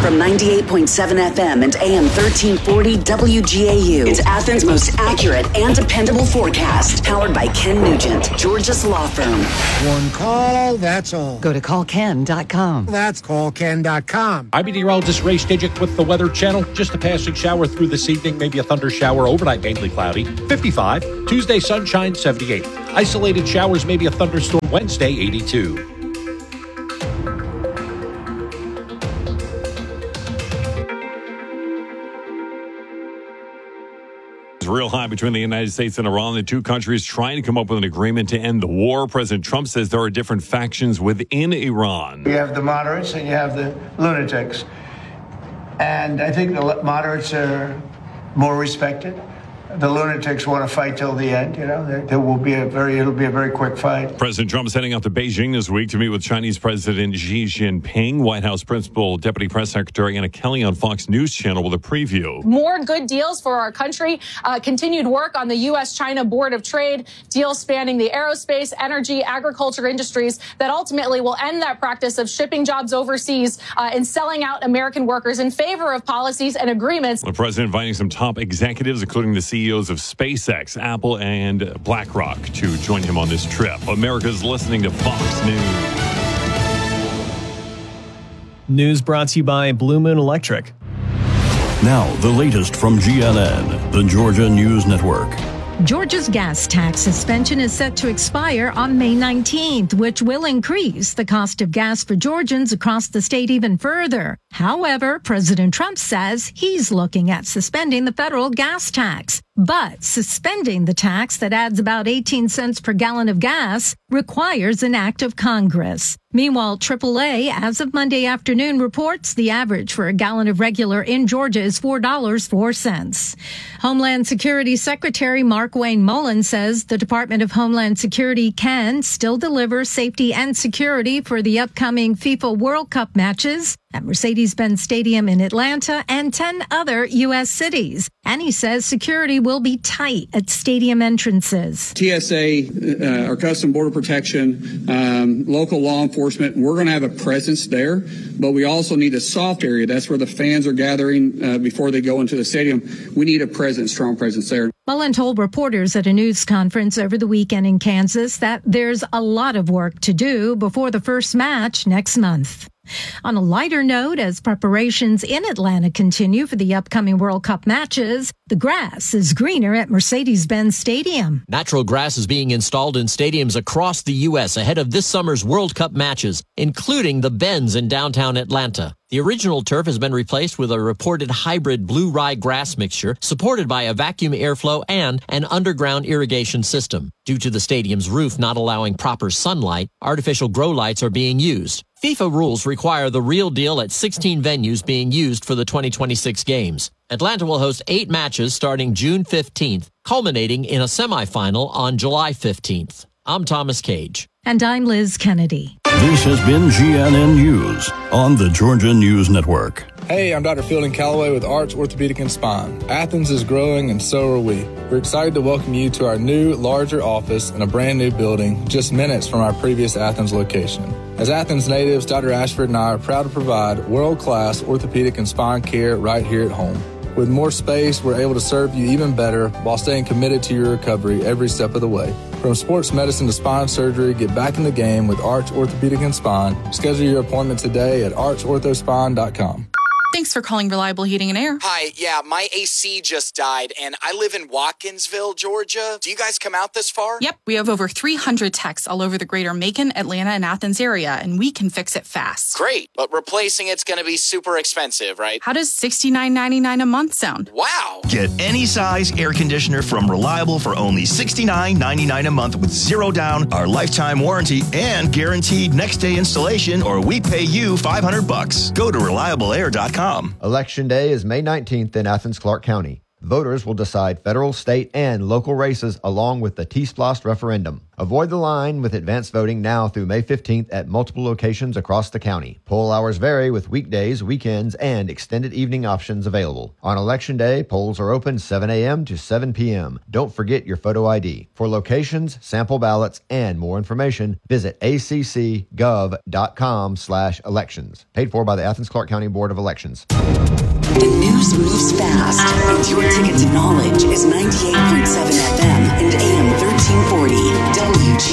From 98.7 FM and AM 1340 WGAU. It's Athens' most accurate and dependable forecast. Powered by Ken Nugent, Georgia's law firm. One call, that's all. Go to callken.com. That's callken.com. I'm meteorologist Ray Stidgick with the Weather Channel. Just a passing shower through this evening, maybe a thunder shower. Overnight, mainly cloudy. 55. Tuesday, sunshine, 78. Isolated showers, maybe a thunderstorm. Wednesday, 82. Real high between the United States and Iran. The two countries trying to come up with an agreement to end the war. President Trump says there are different factions within Iran. You have the moderates and you have the lunatics. And I think the moderates are more respected. The lunatics want to fight till the end. You know, it'll be a very quick fight. President Trump is heading out to Beijing this week to meet with Chinese President Xi Jinping. White House Principal Deputy Press Secretary Anna Kelly on Fox News Channel with a preview. More good deals for our country. Continued work on the U.S.-China Board of Trade. Deals spanning the aerospace, energy, agriculture industries that ultimately will end that practice of shipping jobs overseas and selling out American workers in favor of policies and agreements. The president inviting some top executives, including the CEOs of SpaceX, Apple, and BlackRock, to join him on this trip. America's listening to Fox News. News brought to you by Blue Moon Electric. Now, the latest from GNN, the Georgia News Network. Georgia's gas tax suspension is set to expire on May 19th, which will increase the cost of gas for Georgians across the state even further. However, President Trump says he's looking at suspending the federal gas tax. But suspending the tax that adds about 18 cents per gallon of gas requires an act of Congress. Meanwhile, AAA, as of Monday afternoon, reports the average for a gallon of regular in Georgia is $4.04. Homeland Security Secretary Mark Wayne Mullen says the Department of Homeland Security can still deliver safety and security for the upcoming FIFA World Cup matches at Mercedes-Benz Stadium in Atlanta and 10 other U.S. cities. And he says security will be tight at stadium entrances. TSA, our Custom Border Protection, local law enforcement, we're going to have a presence there, but we also need a soft area. That's where the fans are gathering before they go into the stadium. We need a presence, strong presence there. Mullen told reporters at a news conference over the weekend in Kansas that there's a lot of work to do before the first match next month. On a lighter note, as preparations in Atlanta continue for the upcoming World Cup matches, the grass is greener at Mercedes-Benz Stadium. Natural grass is being installed in stadiums across the U.S. ahead of this summer's World Cup matches, including the Benz in downtown Atlanta. The original turf has been replaced with a reported hybrid blue rye grass mixture supported by a vacuum airflow and an underground irrigation system. Due to the stadium's roof not allowing proper sunlight, artificial grow lights are being used. FIFA rules require the real deal at 16 venues being used for the 2026 games. Atlanta will host 8 matches starting June 15th, culminating in a semifinal on July 15th. I'm Thomas Cage. And I'm Liz Kennedy. This has been GNN News on the Georgia News Network. Hey, I'm Dr. Fielding Calloway with Arch Orthopedic and Spine. Athens is growing and so are we. We're excited to welcome you to our new, larger office in a brand new building just minutes from our previous Athens location. As Athens natives, Dr. Ashford and I are proud to provide world-class orthopedic and spine care right here at home. With more space, we're able to serve you even better while staying committed to your recovery every step of the way. From sports medicine to spine surgery, get back in the game with Arch Orthopedic and Spine. Schedule your appointment today at archorthospine.com. Thanks for calling Reliable Heating and Air. Hi, yeah, my AC just died, and I live in Watkinsville, Georgia. Do you guys come out this far? Yep, we have over 300 techs all over the greater Macon, Atlanta, and Athens area, and we can fix it fast. Great, but replacing it's going to be super expensive, right? How does $69.99 a month sound? Wow! Get any size air conditioner from Reliable for only $69.99 a month with zero down, our lifetime warranty, and guaranteed next day installation, or we pay you $500. Go to ReliableAir.com. Election Day is May 19th in Athens, Clarke County. Voters will decide federal, state, and local races along with the T-SPLOST referendum. Avoid the line with advanced voting now through May 15th at multiple locations across the county. Poll hours vary with weekdays, weekends, and extended evening options available. On Election Day, polls are open 7 a.m. to 7 p.m. Don't forget your photo ID. For locations, sample ballots, and more information, visit accgov.com/elections. Paid for by the Athens-Clarke County Board of Elections. The news moves fast, and your ticket to knowledge is 98.7